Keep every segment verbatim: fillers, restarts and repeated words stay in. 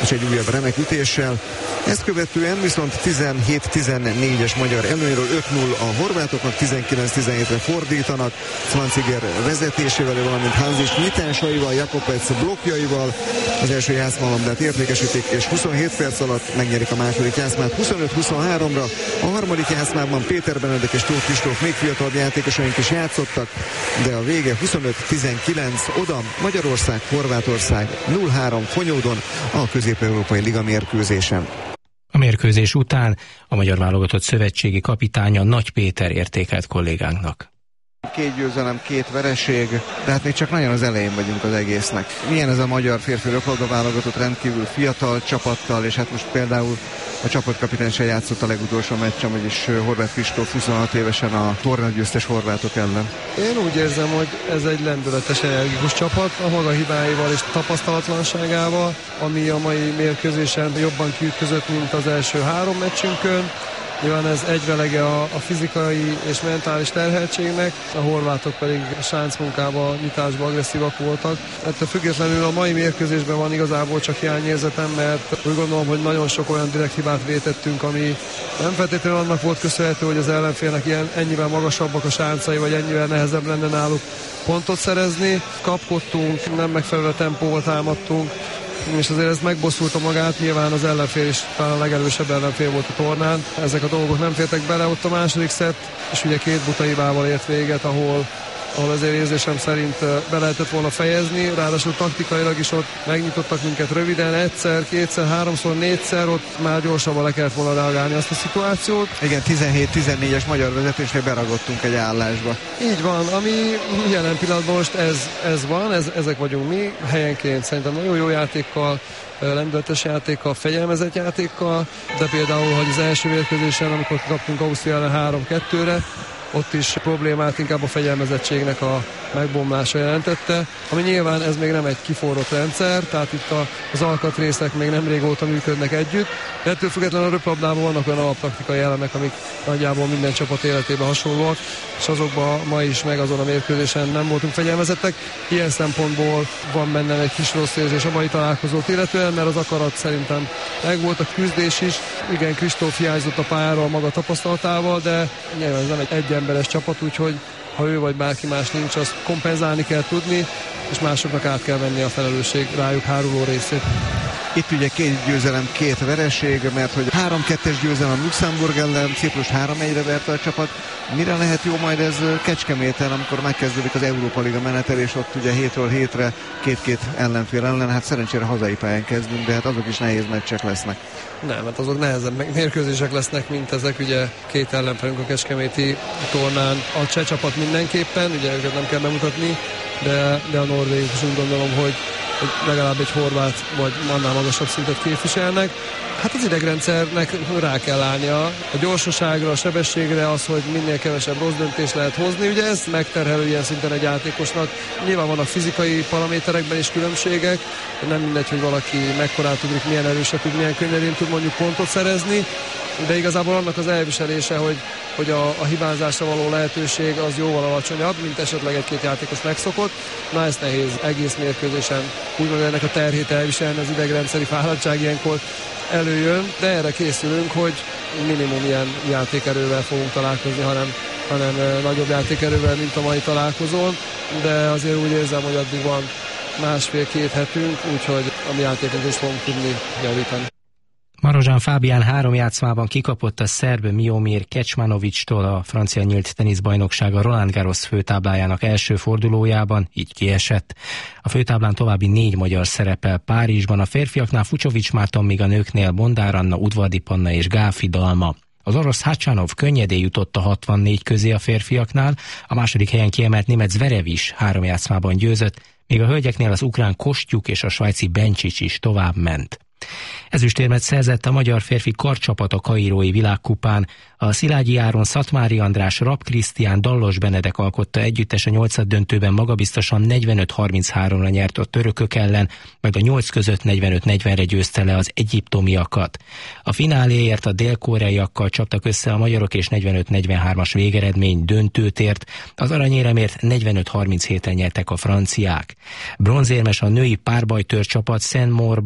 és egy újabb remek ütéssel. Ezt követően viszont tizenhét tizennégyes magyar előnyről öt null a horvátoknak, tizenkilenc tizenhétre fordítanak, Zwanziger vezetésével, valamint Hanzis nyitásaival, Jakobec blokkjaival. Az első játszmalabdát értékesítik, és huszonhét perc alatt megnyerik a második játszmát huszonöt huszonháromra. A harmadik játszmában Péter Benedek és Tóth Kristóf még fiatalabb játékosaink is játszottak, de a vége huszonöt tizenkilenc, oda Magyarország, Horvátország nulla három Fonyódon a Közép-Európai Liga mérkőzésen. A mérkőzés után a magyar válogatott szövetségi kapitánya Nagy Péter értékelt kollégánknak. Két győzelem, két vereség, de hát még csak nagyon az elején vagyunk az egésznek. Milyen ez a magyar férfi röplabda válogatott, rendkívül fiatal csapattal, és hát most például a csapatkapitány se játszott a legutolsó meccsen, vagyis Horváth Kristóf huszonhat évesen a tornagyőztes horvátok ellen. Én úgy érzem, hogy ez egy lendületes, energikus csapat, a maga hibáival és tapasztalatlanságával, ami a mai mérkőzésen jobban kiütközött, mint az első három meccsünkön. Nyilván ez egyvelege a, a fizikai és mentális terheltségnek, a horvátok pedig a sáncmunkában, nyitásban agresszívak voltak. Ettől függetlenül a mai mérkőzésben van igazából csak hiányérzetem, mert úgy gondolom, hogy nagyon sok olyan direkt hibát vétettünk, ami nem feltétlenül annak volt köszönhető, hogy az ellenfélnek ilyen, ennyivel magasabbak a sáncai, vagy ennyivel nehezebb lenne náluk pontot szerezni. Kapkodtunk, nem megfelelő tempóval támadtunk, és azért ez megbosszulta magát, nyilván az ellenfél is talán a legerősebb ellenfél volt a tornán. Ezek a dolgok nem fértek bele, ott a második szett, és ugye két buta hibával ért véget, ahol, ahol azért érzésem szerint be lehetett volna fejezni, ráadásul taktikailag is ott megnyitottak minket röviden, egyszer, kétszer, háromszor, négyszer, ott már gyorsabban le kellett volna reagálni azt a szituációt. Igen, tizenhét tizennégyes magyar vezetésre beragottunk egy állásba. Így van, ami jelen pillanatban most ez, ez van, ez, ezek vagyunk mi, helyenként szerintem nagyon jó játékkal, lendületes játékkal, fegyelmezett játékkal, de például, hogy az első mérkőzésen, amikor kaptunk Ausztria ellen három kettőre, ott is problémát inkább a fegyelmezettségnek a megbomlása jelentette, ami nyilván ez még nem egy kiforrott rendszer, tehát itt a, az alkatrészek még nem régóta működnek együtt, de ettől függetlenül a röplabdában vannak olyan alaptaktikai elemek, amik nagyjából minden csapat életében hasonlóak, és azokban ma is meg azon a mérkőzésen nem voltunk fegyelmezettek. Ilyen szempontból van bennem egy kis rossz érzés a mai találkozót illetően, mert az akarat szerintem megvolt, a küzdés is. Igen, Kristóf hiányzott a pályáról maga tapasztalatával, de nyilván ez nem egy egyemberes csapat, úgyhogy ha ő vagy bárki más nincs, azt kompenzálni kell tudni, és másoknak át kell venni a felelősség rájuk háruló részét. Itt ugye két győzelem, két vereség, mert hogy három kettes győzelem Luxemburg ellen, Ciprus három egyre verte a csapat. Mire lehet jó majd ez Kecskeméten, amikor megkezdődik az Európa Liga menetelés, ott ugye hétről hétre két-két ellenfél ellen, hát szerencsére hazai pályán kezdünk, de hát azok is nehéz meccsek lesznek. Nem, hát azok nehezebb mérkőzések lesznek, mint ezek, ugye két ellenfelünk a kecskeméti tornán. A cseh csapat mindenképpen, ugye őket nem kell bemutatni, de, de a norvégok is úgy gondolom, hogy legalább egy horvát vagy annál magasabb szintet képviselnek. Hát az idegrendszernek rá kell állnia a gyorsaságra, a sebességre, az, hogy minél kevesebb rossz döntést lehet hozni. Ugye ez megterhelő ilyen szinten egy játékosnak. Nyilván vannak fizikai paraméterekben is különbségek, nem mindegy, hogy valaki mekkorát ugrik, milyen erőset tud, milyen könnyedén tud mondjuk pontot szerezni, de igazából annak az elviselése, hogy, hogy a, a hibázásra való lehetőség az jóval alacsonyabb, mint esetleg egy-két játékos megszokott. Na, ezt nehéz egész mérkőzésen úgymond ennek a terhét elviselni, az idegrendszeri fáradtság ilyenkor előjön, de erre készülünk, hogy minimum ilyen játékerővel fogunk találkozni, hanem, hanem nagyobb játékerővel, mint a mai találkozón, de azért úgy érzem, hogy addig van másfél-két hetünk, úgyhogy a mi játékot is fogunk tudni javítani. Marozsán Fábián három játszmában kikapott a szerb Miomir Kecmanovic-tól a francia nyílt teniszbajnokság a Roland Garros főtáblájának első fordulójában, így kiesett. A főtáblán további négy magyar szerepel Párizsban, a férfiaknál Fucsovics Márton, míg a nőknél Bondár Anna, Udvardi Panna és Gáfi Dalma. Az orosz Hacsanov könnyedén jutott a hatvannégy közé a férfiaknál, a második helyen kiemelt német Zverev is három játszmában győzött, míg a hölgyeknél az ukrán Kostyuk és a svájci Bencsics is tovább ment. Ezüstérmet szerzett a magyar férfi karcsapat a kairói világkupán. A Szilágyi Áron, Szatmári András, Rapp Krisztián, Dallos Benedek alkotta együttes a nyolcaddöntőben magabiztosan negyvenöt harminchárom-ra nyert a törökök ellen, majd a nyolc között negyvenöt negyvenre győzte le az egyiptomiakat. A fináléért a dél-koreaiakkal csaptak össze a magyarok, és negyvenöt negyvenhármas végeredmény döntőt ért. Az aranyéremért negyvenöt harminchétre nyertek a franciák. Bronzérmes a női párbajtőr csapat Saint-Maurban,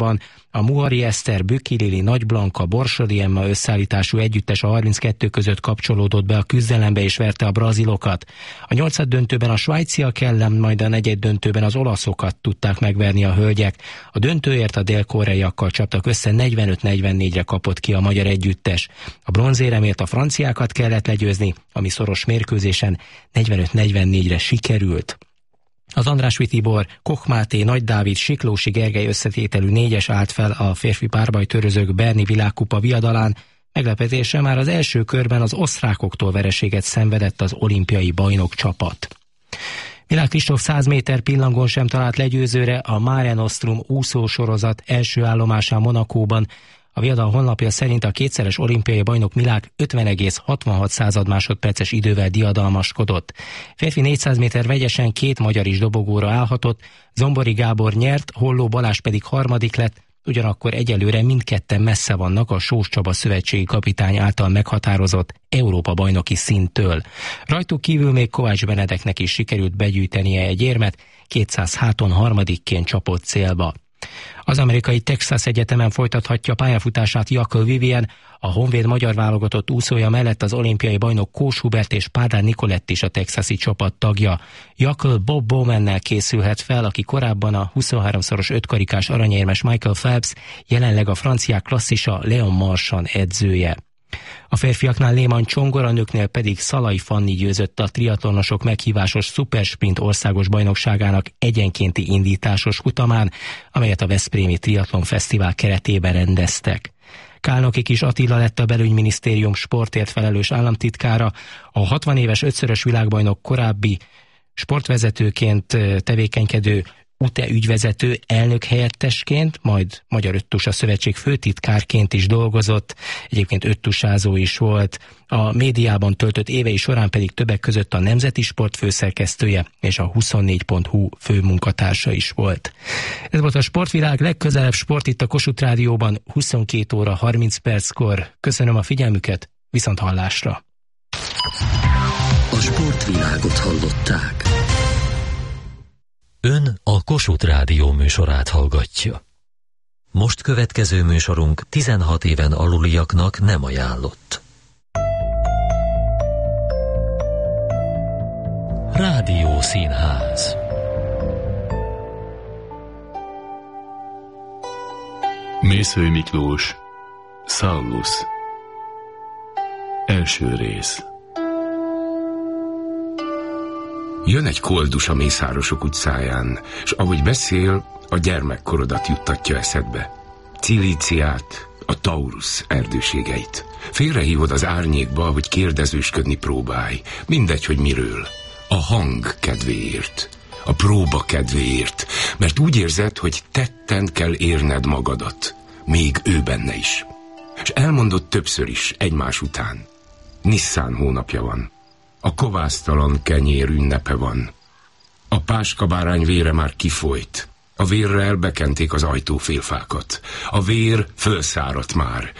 A Muhari Eszter, Böki Lili, Nagy Blanka, Borsodi Emma összeállítású együttes a harminckettő között kapcsolódott be a küzdelembe és verte a brazilokat. A nyolcad döntőben a svájciak ellen, majd a negyed döntőben az olaszokat tudták megverni a hölgyek. A döntőért a dél-koreaiakkal csaptak össze, negyvenöt negyvennégyre kapott ki a magyar együttes. A bronzéremért a franciákat kellett legyőzni, ami szoros mérkőzésen negyvenöt negyvennégyre sikerült. Az Andrásfi Tibor, Koch Máté, Nagy Dávid, Siklósi Gergely összetételű négyes állt fel a férfi párbajtőrözők Berni világkupa viadalán. Meglepetésre már az első körben az osztrákoktól vereséget szenvedett az olimpiai bajnok csapat. Milák Kristóf száz méter pillangón sem talált legyőzőre a Mare Nostrum úszósorozat első állomásán Monacóban. A viadal honlapja szerint a kétszeres olimpiai bajnok Milák ötven egész hatvanhat század másodperces idővel diadalmaskodott. Férfi négyszáz méter vegyesen két magyar is dobogóra állhatott, Zombori Gábor nyert, Holló Balázs pedig harmadik lett, ugyanakkor egyelőre mindketten messze vannak a Sós Csaba szövetségi kapitány által meghatározott Európa-bajnoki szinttől. Rajtuk kívül még Kovács Benedeknek is sikerült begyűjtenie egy érmet, kétszáz háton harmadikként csapott célba. Az amerikai Texas Egyetemen folytathatja pályafutását Jakl Vivien, a Honvéd magyar válogatott úszója mellett az olimpiai bajnok Kós Hubert és Pádár Nikolett is a texasi csapat tagja. Jakl Bob Bowmannel készülhet fel, aki korábban a huszonháromszoros ötkarikás aranyérmes Michael Phelps, jelenleg a franciák klasszisa Leon Marchand edzője. A férfiaknál Léman Csongor, a nőknél pedig Szalai Fanni győzött a triatlonosok meghívásos szupersprint országos bajnokságának egyenkénti indításos futamán, amelyet a Veszprémi Triatlon Fesztivál keretében rendeztek. Kálnoki Kis Attila lett a belügyminisztérium sportért felelős államtitkára, a hatvan éves ötszörös világbajnok korábbi sportvezetőként tevékenykedő u té e ügyvezető elnök helyettesként, majd Magyar Öttusa Szövetség főtitkárként is dolgozott, egyébként öttusázó is volt, a médiában töltött évei során pedig többek között a Nemzeti Sport főszerkesztője és a huszonnégy pont hu főmunkatársa is volt. Ez volt a Sportvilág, legközelebb sport itt a Kossuth Rádióban huszonkét óra harminc perckor. Köszönöm a figyelmüket, viszont hallásra! A Sportvilágot hallották. Ön a Kossuth Rádió műsorát hallgatja. Most következő műsorunk tizenhat éven aluliaknak nem ajánlott. Rádió Színház. Mészöly Miklós, Saulus. Első rész. Jön egy koldus a Mészárosok utcáján, s ahogy beszél, a gyermekkorodat juttatja eszedbe. Cilíciát, a Taurus erdőségeit. Félrehívod az árnyékba, hogy kérdezősködni próbálj. Mindegy, hogy miről. A hang kedvéért. A próba kedvéért. Mert úgy érzed, hogy tetten kell érned magadat. Még ő benne is. És elmondod többször is, egymás után. Nisszán hónapja van. A kovásztalan kenyér ünnepe van. A páskabárány vére már kifolyt. A vérrel bekenték az ajtófélfákat. A vér fölszáradt már.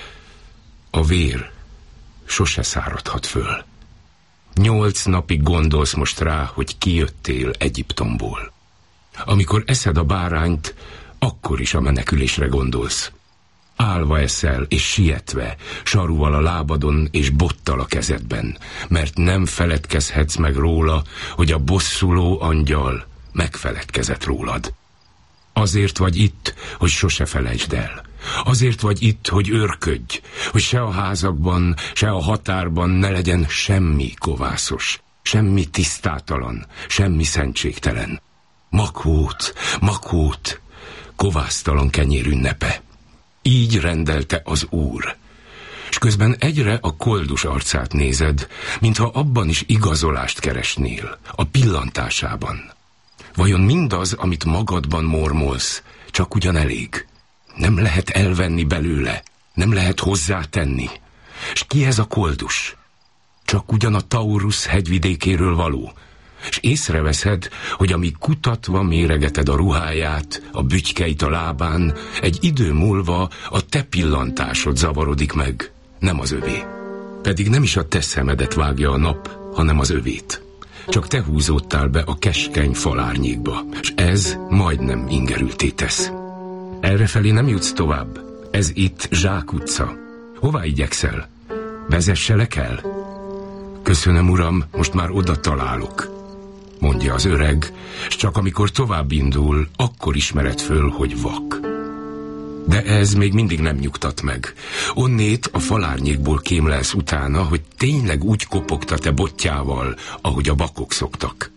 A vér sose száradhat föl. Nyolc napig gondolsz most rá, hogy kijöttél Egyiptomból. Amikor eszed a bárányt, akkor is a menekülésre gondolsz. Állva eszel és sietve, saruval a lábadon és bottal a kezedben, mert nem feledkezhetsz meg róla, hogy a bosszuló angyal megfeledkezett rólad. Azért vagy itt, hogy sose felejtsd el. Azért vagy itt, hogy őrködj, hogy se a házakban, se a határban ne legyen semmi kovászos, semmi tisztátalan, semmi szentségtelen. Makhót, makhót, kovásztalan kenyér ünnepe. Így rendelte az Úr. És közben egyre a koldus arcát nézed, mintha abban is igazolást keresnél, a pillantásában. Vajon mindaz, amit magadban mormolsz, csak ugyan elég? Nem lehet elvenni belőle, nem lehet hozzátenni. És ki ez a koldus? Csak ugyan a Taurus hegyvidékéről való. És észreveszed, hogy amíg kutatva méregeted a ruháját, a bütykeit a lábán, egy idő múlva a te pillantásod zavarodik meg, nem az övé. Pedig nem is a te szemedet vágja a nap, hanem az övét. Csak te húzódtál be a keskeny falárnyékba, és ez majdnem ingerülté tesz. Errefelé nem jutsz tovább. Ez itt Zsák utca. Hová igyekszel? Vezesselek el? Köszönöm, uram, most már oda találok, mondja az öreg, s csak amikor tovább indul, akkor ismered föl, hogy vak. De ez még mindig nem nyugtat meg. Onnét a falárnyékból kémlelsz utána, hogy tényleg úgy kopogtat-e botjával, ahogy a vakok szoktak.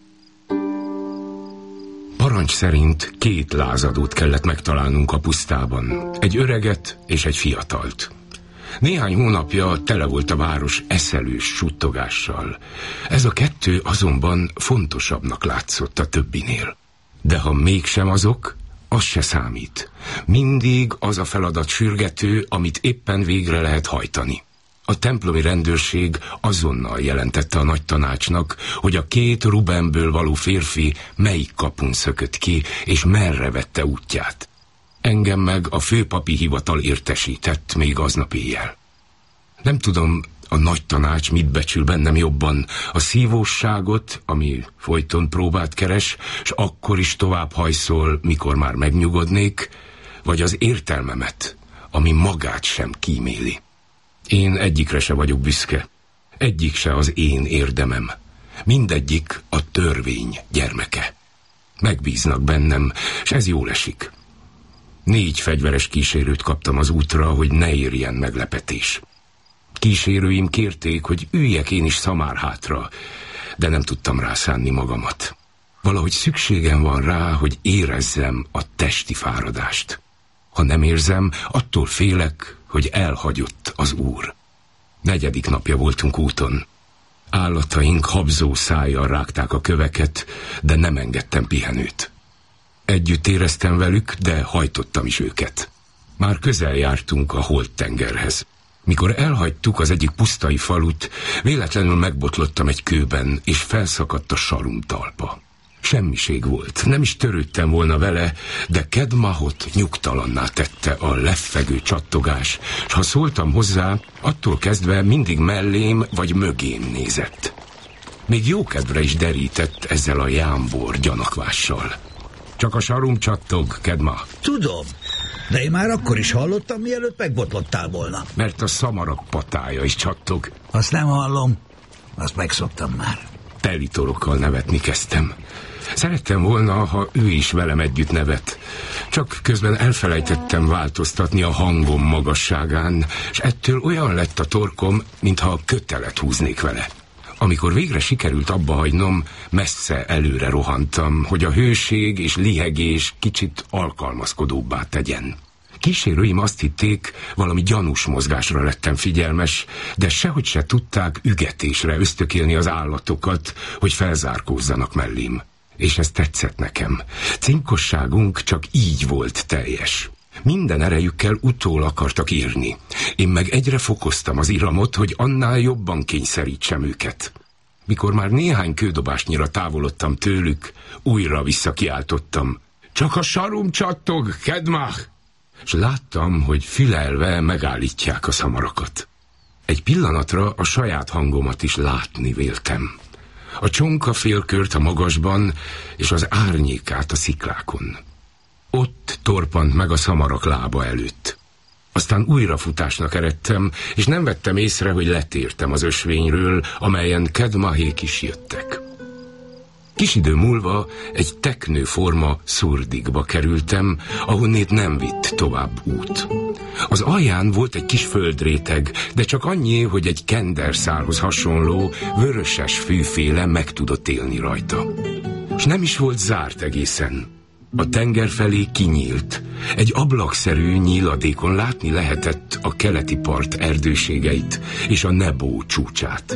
Parancs szerint két lázadót kellett megtalálnunk a pusztában. Egy öreget és egy fiatalt. Néhány hónapja tele volt a város eszelős suttogással. Ez a kettő azonban fontosabbnak látszott a többinél. De ha mégsem azok, az se számít. Mindig az a feladat sürgető, amit éppen végre lehet hajtani. A templomi rendőrség azonnal jelentette a nagy tanácsnak, hogy a két Rubenből való férfi melyik kapun szökött ki, és merre vette útját. Engem meg a főpapi hivatal értesített még aznap éjjel. Nem tudom, a nagy tanács mit becsül bennem jobban, a szívósságot, ami folyton próbát keres, s akkor is tovább hajszol, mikor már megnyugodnék, vagy az értelmemet, ami magát sem kíméli. Én egyikre se vagyok büszke. Egyik se az én érdemem. Mindegyik a törvény gyermeke. Megbíznak bennem, s ez jól esik. Négy fegyveres kísérőt kaptam az útra, hogy ne érjen meglepetés. Kísérőim kérték, hogy üljek én is szamárhátra, de nem tudtam rászánni magamat. Valahogy szükségem van rá, hogy érezzem a testi fáradást. Ha nem érzem, attól félek, hogy elhagyott az Úr. Negyedik napja voltunk úton. Állataink habzó szájjal rágták a köveket, de nem engedtem pihenőt. Együtt éreztem velük, de hajtottam is őket. Már közel jártunk a Holt-tengerhez. Mikor elhagytuk az egyik pusztai falut, véletlenül megbotlottam egy kőben, és felszakadt a sarum talpa. Semmiség volt, nem is törődtem volna vele, de Kedmahot nyugtalanná tette a leffegő csattogás, s ha szóltam hozzá, attól kezdve mindig mellém vagy mögém nézett. Még jókedvre is derített ezzel a jámbor gyanakvással. Csak a sarum csattog, Kedma. Tudom, de én már akkor is hallottam, mielőtt megbotlottál volna. Mert a szamarak patája is csattog. Azt nem hallom, azt megszoktam már. Telitorokkal nevetni kezdtem. Szerettem volna, ha ő is velem együtt nevet. Csak közben elfelejtettem változtatni a hangom magasságán, és ettől olyan lett a torkom, mintha kötelet húznék vele. Amikor végre sikerült abba hagynom, messze előre rohantam, hogy a hőség és lihegés kicsit alkalmazkodóbbá tegyen. Kísérőim azt hitték, valami gyanús mozgásra lettem figyelmes, de sehogy se tudták ügetésre ösztökélni az állatokat, hogy felzárkózzanak mellém. És ez tetszett nekem. Cinkosságunk csak így volt teljes. Minden erejükkel utól akartak írni. Én meg egyre fokoztam az iramot, hogy annál jobban kényszerítsem őket. Mikor már néhány kődobásnyira távolodtam tőlük, újra visszakiáltottam. Csak a sarum csattog, Kedmah! S láttam, hogy fülelve megállítják a szamarakat. Egy pillanatra a saját hangomat is látni véltem. A csonka félkört a magasban, és az árnyékát a sziklákon. Ott torpant meg a szamarak lába előtt. Aztán újra futásnak eredtem, és nem vettem észre, hogy letértem az ösvényről, amelyen Kedmahék is jöttek. Kis idő múlva egy teknőforma szurdigba kerültem, ahonnét nem vitt tovább út. Az alján volt egy kis földréteg, de csak annyi, hogy egy kenderszálhoz hasonló, vöröses fűféle meg tudott élni rajta. S nem is volt zárt egészen. A tenger felé kinyílt. Egy ablakszerű nyíladékon látni lehetett a keleti part erdőségeit és a Nebó csúcsát.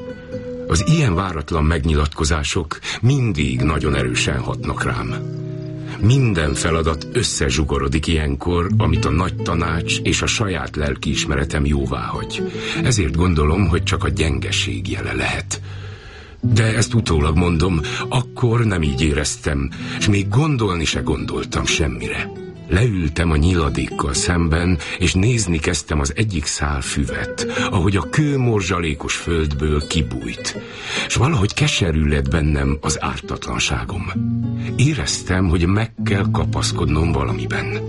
Az ilyen váratlan megnyilatkozások mindig nagyon erősen hatnak rám. Minden feladat összezsugorodik ilyenkor, amit a nagy tanács és a saját lelkiismeretem jóváhagy. Ezért gondolom, hogy csak a gyengeség jele lehet. De ezt utólag mondom, akkor nem így éreztem, és még gondolni se gondoltam semmire. Leültem a nyíladékkal szemben, és nézni kezdtem az egyik szál füvet, ahogy a kő morzsalékos földből kibújt, és valahogy keserű lett bennem az ártatlanságom. Éreztem, hogy meg kell kapaszkodnom valamiben.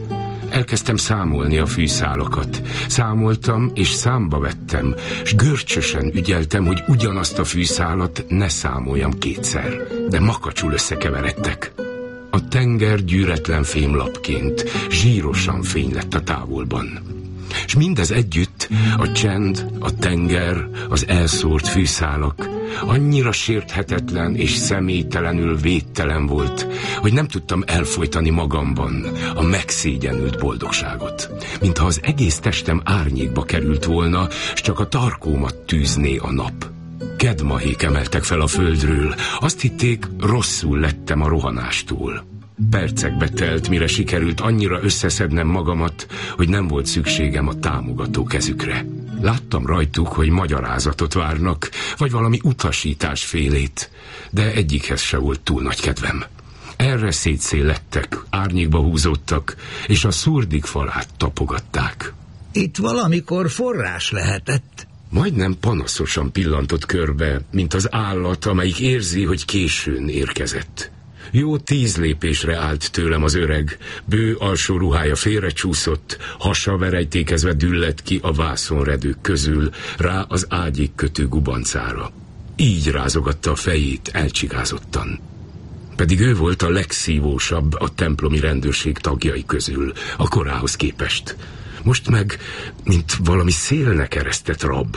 Elkezdtem számolni a fűszálakat. Számoltam és számba vettem, s görcsösen ügyeltem, hogy ugyanazt a fűszálat ne számoljam kétszer, de makacsul összekeveredtek. A tenger gyűretlen fémlapként zsírosan fény lett a távolban. És mindez együtt, a csend, a tenger, az elszórt fűszálak annyira sérthetetlen és személytelenül védtelen volt, hogy nem tudtam elfojtani magamban a megszégyenült boldogságot. Mintha az egész testem árnyékba került volna, s csak a tarkómat tűzné a nap. Kedmahék emeltek fel a földről, azt hitték, rosszul lettem a rohanástól. Percekbe telt, mire sikerült annyira összeszednem magamat, hogy nem volt szükségem a támogató kezükre. Láttam rajtuk, hogy magyarázatot várnak, vagy valami utasítás félét, de egyikhez se volt túl nagy kedvem. Erre szétszélettek, árnyékba húzódtak, és a szurdik falát tapogatták. Itt valamikor forrás lehetett. Majdnem panaszosan pillantott körbe, mint az állat, amelyik érzi, hogy későn érkezett. Jó tíz lépésre állt tőlem az öreg, bő alsó ruhája félrecsúszott, hasa verejtékezve düllett ki a vászonredők közül, rá az ágyig kötő gubancára. Így rázogatta a fejét elcsigázottan. Pedig ő volt a legszívósabb a templomi rendőrség tagjai közül, a korához képest. Most meg, mint valami szélnek eresztett rab.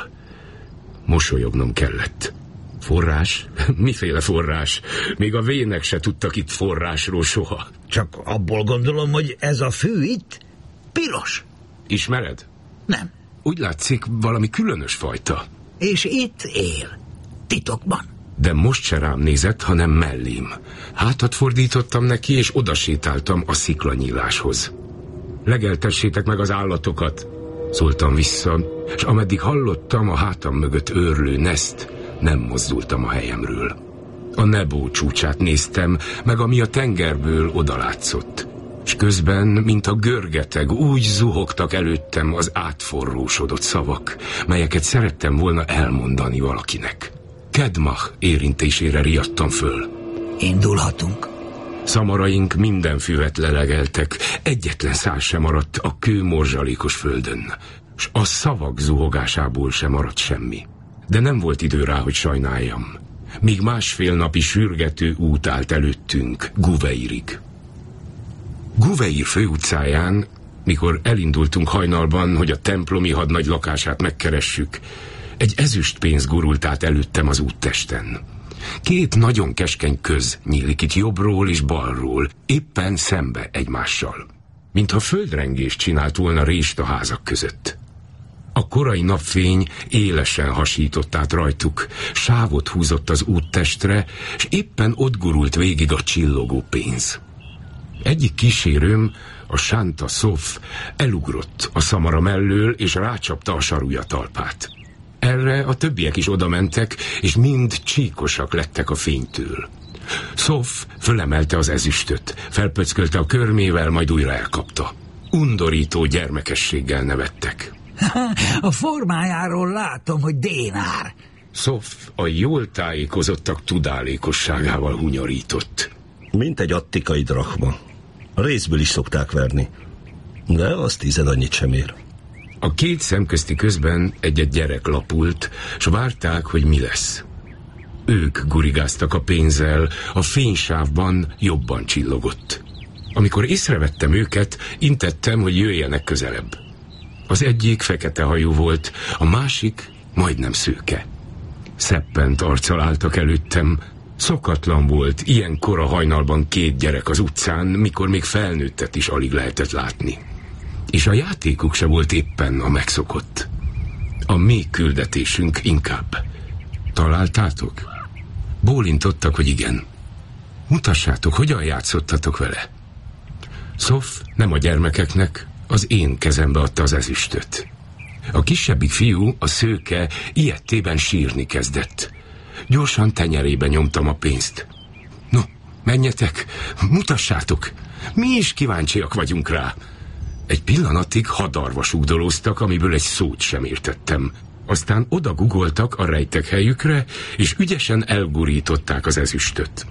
Mosolyognom kellett. Forrás? Miféle forrás? Még a vének se tudtak itt forrásról soha. Csak abból gondolom, hogy ez a fű itt piros. Ismered? Nem. Úgy látszik, valami különös fajta. És itt él. Titokban. De most se rám nézett, hanem mellém. Hátat fordítottam neki, és odasétáltam a sziklanyíláshoz. Legeltessétek meg az állatokat, szóltam vissza, és ameddig hallottam a hátam mögött őrlő neszt, nem mozdultam a helyemről. A Nebo csúcsát néztem, meg ami a tengerből odalátszott. És közben, mint a görgeteg, úgy zuhogtak előttem az átforrósodott szavak, melyeket szerettem volna elmondani valakinek. Kedmach érintésére riadtam föl. Indulhatunk. Szamaraink minden füvet lelegeltek, egyetlen szál sem maradt a kő morzsalékos földön, s a szavak zuhogásából sem maradt semmi. De nem volt idő rá, hogy sajnáljam. Míg másfél napi sürgető út állt előttünk Guveirig. Guveir főutcáján, mikor elindultunk hajnalban, hogy a templomi hadnagy lakását megkeressük, egy ezüst pénz gurult át előttem az úttesten. Két nagyon keskeny köz nyílik itt jobbról és balról, éppen szembe egymással. Mintha földrengést csinált volna rést a házak között. A korai napfény élesen hasított át rajtuk, sávot húzott az úttestre, és éppen ott gurult végig a csillogó pénz. Egyik kísérőm, a Sánta Szóf, elugrott a szamara mellől, és rácsapta a sarúja talpát. Erre a többiek is odamentek, és mind csíkosak lettek a fénytől. Szóf fölemelte az ezüstöt, felpöckölte a körmével, majd újra elkapta. Undorító gyermekességgel nevettek. A formájáról látom, hogy dénár. Szóf a jól tájékozottak tudálékosságával hunyorított. Mint egy attikai drachma. A részből is szokták verni. De az tizen annyit sem ér. A két szemközti közben egy-egy gyerek lapult, s várták, hogy mi lesz. Ők gurigáztak a pénzzel, a fénysávban jobban csillogott. Amikor észrevettem őket, intettem, hogy jöjjenek közelebb. Az egyik fekete hajú volt, a másik majdnem szőke. Szeppent arccal álltak előttem. Szokatlan volt ilyen kora hajnalban két gyerek az utcán, mikor még felnőttet is alig lehetett látni. És a játékuk se volt éppen a megszokott. A mi küldetésünk inkább. Találtátok? Bólintottak, hogy igen. Mutassátok, hogyan játszottatok vele. Szóf nem a gyermekeknek, az én kezembe adta az ezüstöt. A kisebbik fiú, a szőke, ilyettében sírni kezdett. Gyorsan tenyerébe nyomtam a pénzt. No, menjetek, mutassátok, mi is kíváncsiak vagyunk rá. Egy pillanatig hadarva sugdolóztak, amiből egy szót sem értettem. Aztán oda gugoltak a rejtek helyükre, és ügyesen elgurították az ezüstöt.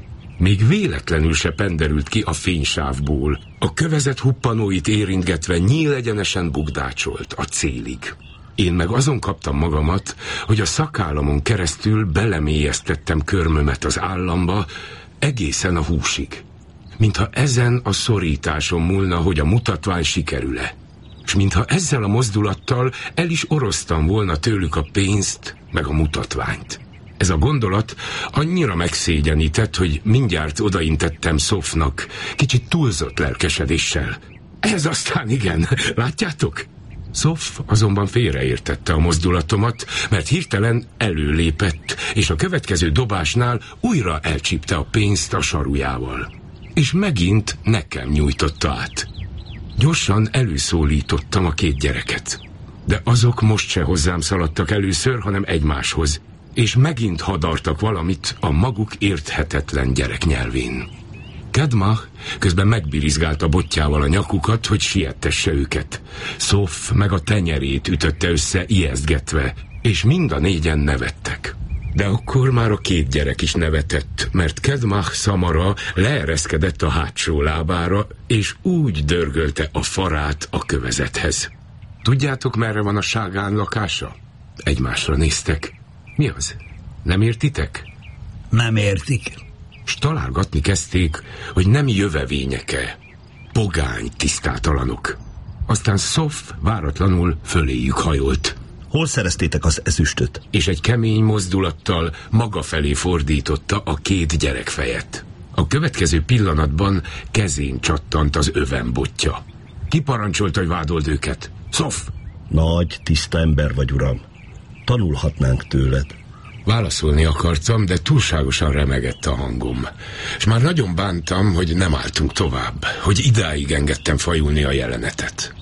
Még véletlenül se penderült ki a fénysávból. A kövezet huppanóit érintgetve nyílegyenesen bugdácsolt a célig. Én meg azon kaptam magamat, hogy a szakállamon keresztül belemélyeztettem körmömet az államba, egészen a húsig. Mintha ezen a szorításon múlna, hogy a mutatvány sikerül-e. És mintha ezzel a mozdulattal el is orosztam volna tőlük a pénzt, meg a mutatványt. Ez a gondolat annyira megszégyenített, hogy mindjárt odaintettem Szofnak, kicsit túlzott lelkesedéssel. Ez aztán igen, látjátok? Szof azonban félreértette a mozdulatomat, mert hirtelen előlépett, és a következő dobásnál újra elcsípte a pénzt a sarujával. És megint nekem nyújtotta át. Gyorsan előszólítottam a két gyereket. De azok most se hozzám szaladtak először, hanem egymáshoz, és megint hadartak valamit a maguk érthetetlen gyereknyelvén. Kedmach közben megbirizgálta botjával a nyakukat, hogy siettesse őket. Szof meg a tenyerét ütötte össze ijesztgetve, és mind a négyen nevettek. De akkor már a két gyerek is nevetett, mert Kedmach szamara leereszkedett a hátsó lábára, és úgy dörgölte a farát a kövezethez. Tudjátok, merre van a Ságán lakása? Egymásra néztek. Mi az? Nem értitek? Nem értik. S találgatni kezdték, hogy nem jövevényeke, pogány tisztátalanok. Aztán Szof váratlanul föléjük hajolt. Hol szereztétek az ezüstöt? És egy kemény mozdulattal maga felé fordította a két gyerek fejet. A következő pillanatban kezén csattant az övembotja. Kiparancsolta, hogy vádold őket. Szof! Nagy, tiszta ember vagy, uram. Tanulhatnánk tőled. Válaszolni akartam, de túlságosan remegett a hangom. És már nagyon bántam, hogy nem álltunk tovább, hogy idáig engedtem fajulni a jelenetet.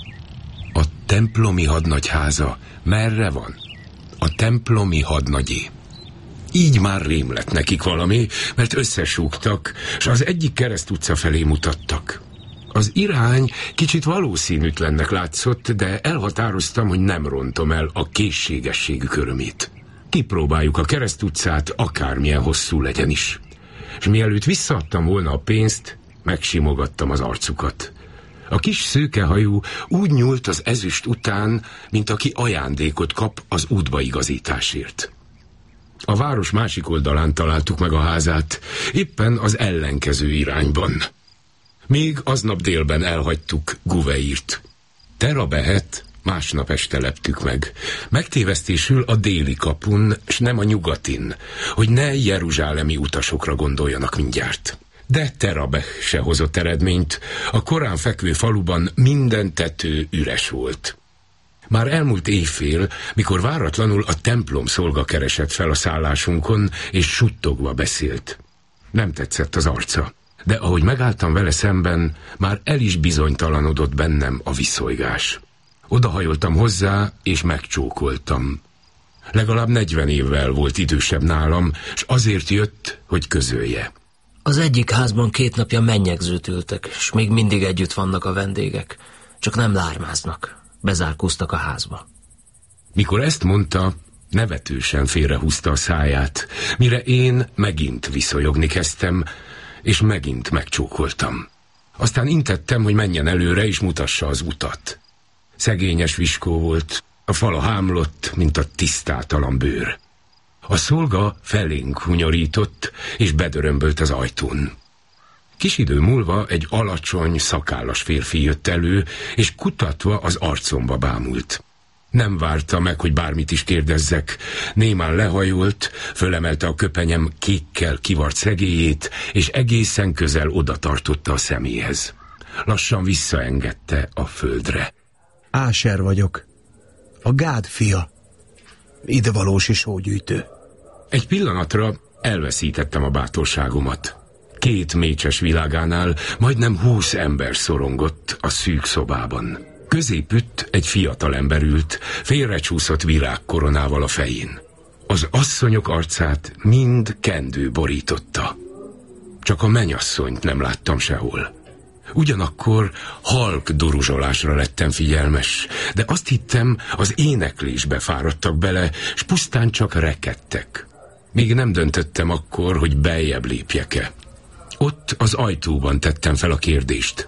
A templomi hadnagyháza merre van? A templomi hadnagyé. Így már rém lett nekik valami, mert összesúgtak, és az egyik Kereszt utca felé mutattak. Az irány kicsit valószínűtlennek látszott, de elhatároztam, hogy nem rontom el a készségességük örömét. Kipróbáljuk a Kereszt utcát, akármilyen hosszú legyen is. És mielőtt visszaadtam volna a pénzt, megsimogattam az arcukat. A kis szőkehajú úgy nyúlt az ezüst után, mint aki ajándékot kap az útbaigazításért. A város másik oldalán találtuk meg a házát, éppen az ellenkező irányban. Még aznap délben elhagytuk Guveirt. Terabehet másnap este leptük meg. Megtévesztésül a déli kapun, s nem a nyugatin, hogy ne jeruzsálemi utasokra gondoljanak mindjárt. De Terabeh se hozott eredményt, a korán fekvő faluban minden tető üres volt. Már elmúlt éjfél, mikor váratlanul a templom szolga keresett fel a szállásunkon, és suttogva beszélt. Nem tetszett az arca, de ahogy megálltam vele szemben, már el is bizonytalanodott bennem a viszolygás. Odahajoltam hozzá, és megcsókoltam. Legalább negyven évvel volt idősebb nálam, s azért jött, hogy közölje. Az egyik házban két napja mennyegzőt ültek, és még mindig együtt vannak a vendégek. Csak nem lármáznak. Bezárkóztak a házba. Mikor ezt mondta, nevetősen félrehúzta a száját, mire én megint viszonyogni kezdtem, és megint megcsókoltam. Aztán intettem, hogy menjen előre, és mutassa az utat. Szegényes viskó volt, a fala hámlott, mint a tisztátalan bőr. A szolga felénk hunyorított, és bedörömbölt az ajtón. Kis idő múlva egy alacsony, szakállas férfi jött elő, és kutatva az arcomba bámult. Nem várta meg, hogy bármit is kérdezzek. Némán lehajolt, fölemelte a köpenyem kékkel kivart szegélyét, és egészen közel oda tartotta a szeméhez. Lassan visszaengedte a földre. Áser vagyok. A Gád fia. Idevalósi sógyűjtő. Egy pillanatra elveszítettem a bátorságomat. Két mécses világánál majdnem húsz ember szorongott a szűk szobában. Középütt egy fiatal ember ült, félrecsúszott virágkoronával a fején. Az asszonyok arcát mind kendő borította. Csak a mennyasszonyt nem láttam sehol. Ugyanakkor halk duruzsolásra lettem figyelmes, de azt hittem, az éneklésbe fáradtak bele, s pusztán csak rekedtek. Még nem döntöttem akkor, hogy beljebb lépjek-e. Ott az ajtóban tettem fel a kérdést.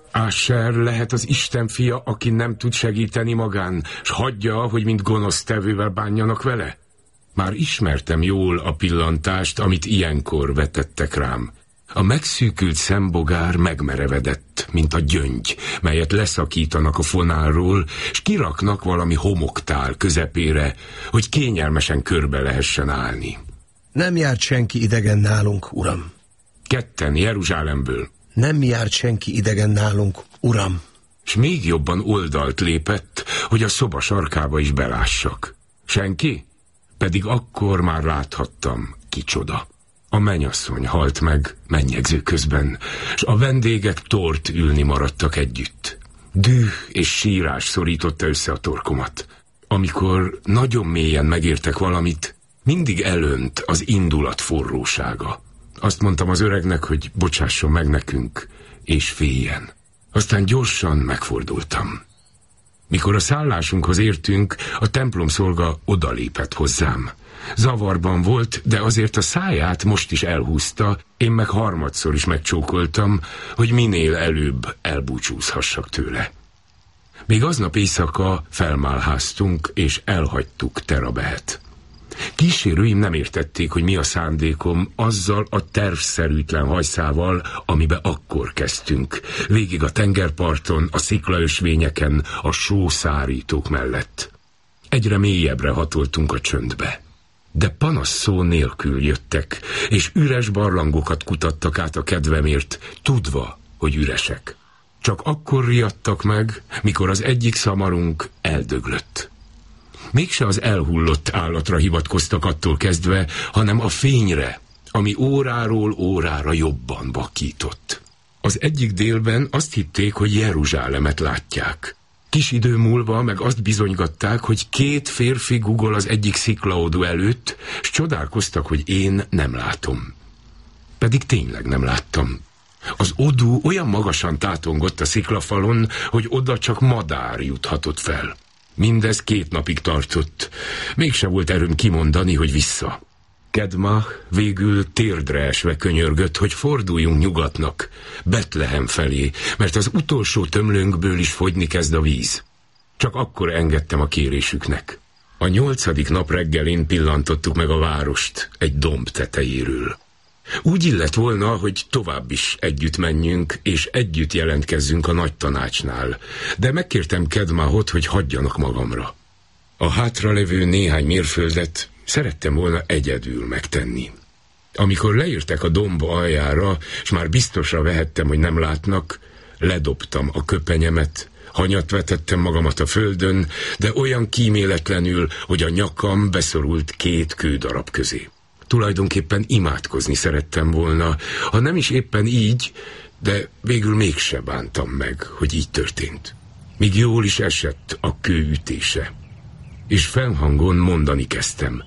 Asher lehet az Isten fia, aki nem tud segíteni magán, s hagyja, hogy mint gonosz tevővel bánjanak vele? Már ismertem jól a pillantást, amit ilyenkor vetettek rám. A megszűkült szembogár megmerevedett, mint a gyöngy, melyet leszakítanak a fonálról, s kiraknak valami homoktál közepére, hogy kényelmesen körbe lehessen állni. Nem járt senki idegen nálunk, uram. Ketten Jeruzsálemből. Nem járt senki idegen nálunk, uram. S még jobban oldalt lépett, hogy a szoba sarkába is belássak. Senki? Pedig akkor már láthattam, kicsoda. A mennyasszony halt meg mennyegző közben, s a vendégek tort ülni maradtak együtt. Düh és sírás szorította össze a torkomat. Amikor nagyon mélyen megértek valamit, mindig elönt az indulat forrósága. Azt mondtam az öregnek, hogy bocsásson meg nekünk, és féljen. Aztán gyorsan megfordultam. Mikor a szállásunkhoz értünk, a templomszolga odalépett hozzám. Zavarban volt, de azért a száját most is elhúzta, én meg harmadszor is megcsókoltam, hogy minél előbb elbúcsúzhassak tőle. Még aznap éjszaka felmálháztunk, és elhagytuk Terabehet. Kísérőim nem értették, hogy mi a szándékom azzal a tervszerűtlen hajszával, amibe akkor kezdtünk, végig a tengerparton, a sziklaösvényeken, a sószárítók mellett. Egyre mélyebbre hatoltunk a csöndbe. De panasz szó nélkül jöttek, és üres barlangokat kutattak át a kedvemért, tudva, hogy üresek. Csak akkor riadtak meg, mikor az egyik szamarunk eldöglött. Mégse az elhullott állatra hivatkoztak attól kezdve, hanem a fényre, ami óráról órára jobban vakított. Az egyik délben azt hitték, hogy Jeruzsálemet látják. Kis idő múlva meg azt bizonygatták, hogy két férfi gugol az egyik sziklaodú előtt, s csodálkoztak, hogy én nem látom. Pedig tényleg nem láttam. Az odú olyan magasan tátongott a sziklafalon, hogy oda csak madár juthatott fel. Mindez két napig tartott. Mégse volt erőm kimondani, hogy vissza. Kedma végül térdre esve könyörgött, hogy forduljunk nyugatnak, Betlehem felé, mert az utolsó tömlőnkből is fogyni kezd a víz. Csak akkor engedtem a kérésüknek. A nyolcadik nap reggelén pillantottuk meg a várost egy domb tetejéről. Úgy illett volna, hogy tovább is együtt menjünk, és együtt jelentkezzünk a nagy tanácsnál, de megkértem Kedmahot, hogy hagyjanak magamra. A hátralevő néhány mérföldet szerettem volna egyedül megtenni. Amikor leértek a domb aljára, s már biztosra vehettem, hogy nem látnak, ledobtam a köpenyemet, hanyat vetettem magamat a földön, de olyan kíméletlenül, hogy a nyakam beszorult két kődarab közé. Tulajdonképpen imádkozni szerettem volna, ha nem is éppen így, de végül mégse bántam meg, hogy így történt. Míg jól is esett a kő ütése. És fennhangon mondani kezdtem.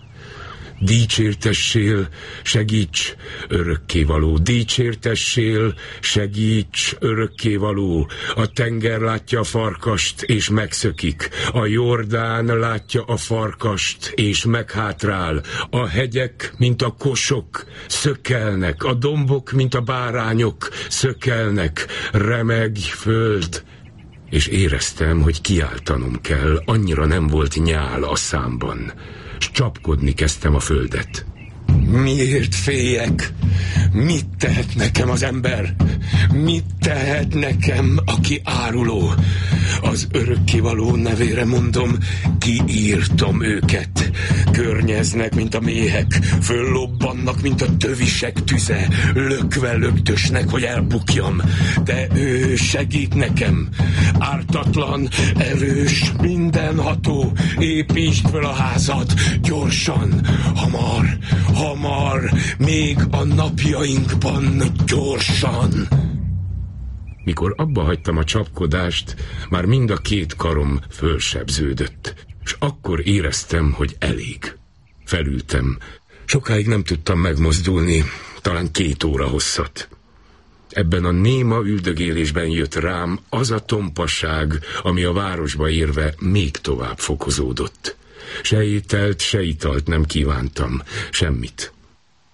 Dicsértessél, segíts, örökkévaló, dicsértessél, segíts, örökkévaló. A tenger látja a farkast, és megszökik. A Jordán látja a farkast, és meghátrál. A hegyek, mint a kosok, szökelnek. A dombok, mint a bárányok, szökelnek. Remegj, föld! És éreztem, hogy kiáltanom kell, annyira nem volt nyál a számban. S csapkodni kezdtem a földet. Miért féljek? Mit tehet nekem az ember? Mit tehet nekem, aki áruló? Az örökkévaló nevére mondom, kiírtom őket. Környeznek, mint a méhek, föllobbannak, mint a tövisek tüze, lökve lögdösnek, hogy elbukjam. De ő segít nekem, ártatlan, erős, mindenható, építsd fel a házat, gyorsan, hamar, hamar, még a napjainkban, gyorsan. Mikor abba hagytam a csapkodást, már mind a két karom fölsebződött, és akkor éreztem, hogy elég. Felültem. Sokáig nem tudtam megmozdulni, talán két óra hosszat. Ebben a néma üldögélésben jött rám az a tompasság, ami a városba érve még tovább fokozódott. Se ételt, se italt nem kívántam, semmit.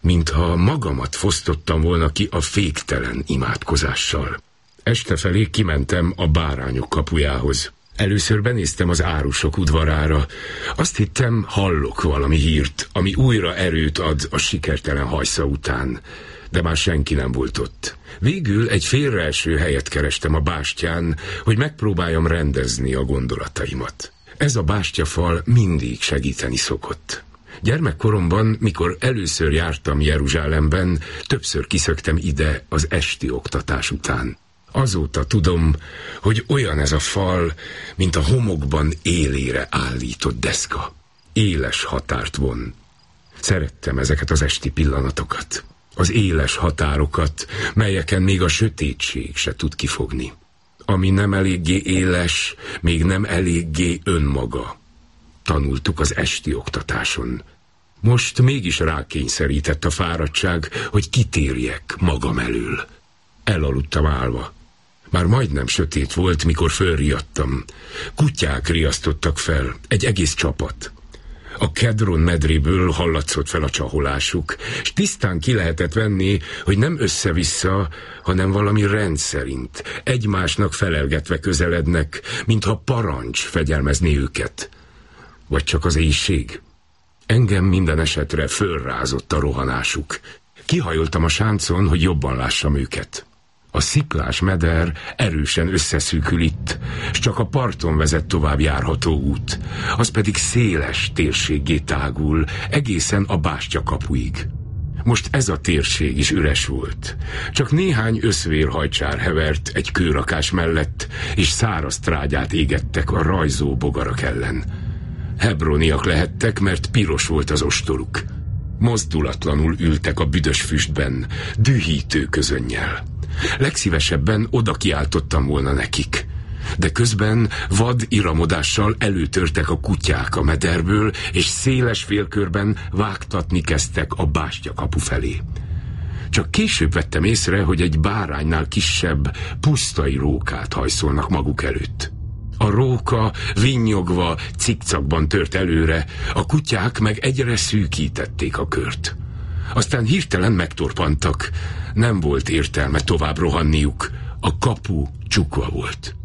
mintha magamat fosztottam volna ki a féktelen imádkozással. Este felé kimentem a bárányok kapujához. Először benéztem az árusok udvarára. Azt hittem, hallok valami hírt, ami újra erőt ad a sikertelen hajsza után. De már senki nem volt ott. Végül egy félreeső helyet kerestem a bástyán, hogy megpróbáljam rendezni a gondolataimat. Ez a bástyafal mindig segíteni szokott. Gyermekkoromban, mikor először jártam Jeruzsálemben, többször kiszöktem ide az esti oktatás után. Azóta tudom, hogy olyan ez a fal, mint a homokban élére állított deszka. Éles határt von. Szerettem ezeket az esti pillanatokat. Az éles határokat, melyeken még a sötétség se tud kifogni. Ami nem eléggé éles, még nem eléggé önmaga. Tanultuk az esti oktatáson. Most mégis rákényszerített a fáradtság, hogy kitérjek magam elől. Elaludtam állva. Már majdnem sötét volt, mikor fölriadtam. Kutyák riasztottak fel, egy egész csapat. A Kedron medréből hallatszott fel a csaholásuk, és tisztán ki lehetett venni, hogy nem össze-vissza, hanem valami rendszerint, egymásnak felelgetve közelednek, mintha parancs fegyelmezni őket. Vagy csak az éjség? Engem minden esetre fölrázott a rohanásuk. Kihajoltam a sáncon, hogy jobban lássam őket. A sziklás meder erősen összeszűkül itt, s csak a parton vezet tovább járható út, az pedig széles térséggé tágul, egészen a bástya kapuig. Most ez a térség is üres volt. Csak néhány összvérhajcsár hevert egy kőrakás mellett, és száraz trágyát égettek a rajzó bogarak ellen. Hebroniak lehettek, mert piros volt az ostoruk. Mozdulatlanul ültek a büdös füstben, dühítő közönnyel. Legszívesebben oda kiáltottam volna nekik. De közben vad iramodással előtörtek a kutyák a mederből, és széles félkörben vágtatni kezdtek a bástyakapu felé. Csak később vettem észre, hogy egy báránynál kisebb, pusztai rókát hajszolnak maguk előtt. A róka vinnyogva, cikcakban tört előre, a kutyák meg egyre szűkítették a kört. Aztán hirtelen megtorpantak. Nem volt értelme tovább rohanniuk. A kapu csukva volt.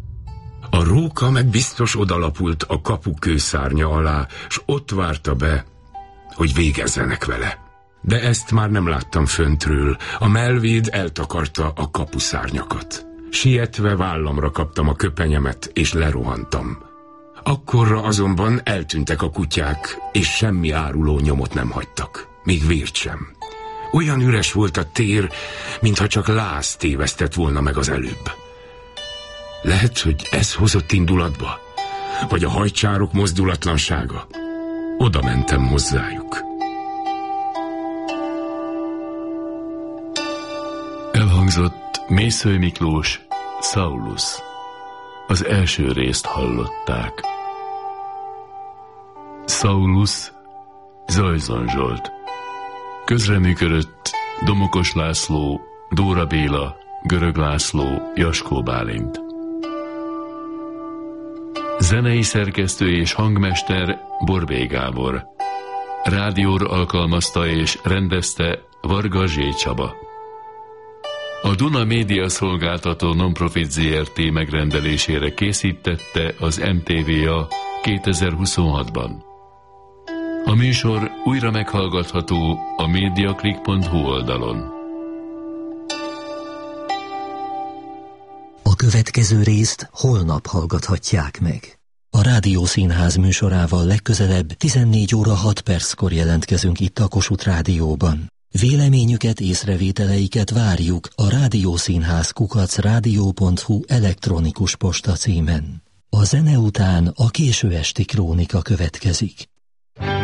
A róka meg biztos odalapult a kapu kőszárnya alá, s ott várta be, hogy végezzenek vele. De ezt már nem láttam föntről. A mellvéd eltakarta a kapuszárnyakat. Sietve vállamra kaptam a köpenyemet, és lerohantam. Akkorra azonban eltűntek a kutyák, és semmi áruló nyomot nem hagytak. Még vért sem. Olyan üres volt a tér, mintha csak láz tévesztett volna meg az előbb. Lehet, hogy ez hozott indulatba? Vagy a hajcsárok mozdulatlansága? Oda mentem hozzájuk. Elhangzott Mészöly Miklós, Saulus. Az első részt hallották. Saulus, Zajzon Zsolt. Közreműködött Domokos László, Dóra Béla, Görög László, Jaskó Bálint. Zenei szerkesztő és hangmester Borbély Gábor. Rádióra alkalmazta és rendezte Varga Zsé Csaba. A Duna Média Szolgáltató Nonprofit zé er té megrendelésére készítette az em té vé á kétezer-huszonhatban. A műsor újra meghallgatható a mediaclick pont hu oldalon. A következő részt holnap hallgathatják meg. A Rádiószínház műsorával legközelebb tizennégy óra hat perckor jelentkezünk itt a Kossuth Rádióban. Véleményüket, észrevételeiket várjuk a rádiószínház kukac rádió pont hu elektronikus posta címen. A zene után a késő esti krónika következik.